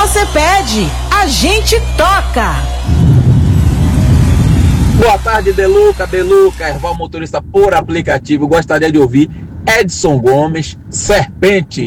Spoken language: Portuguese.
você pede, a gente toca. Boa tarde, Deluca, Erval motorista por aplicativo. Gostaria de ouvir Edson Gomes, Serpente.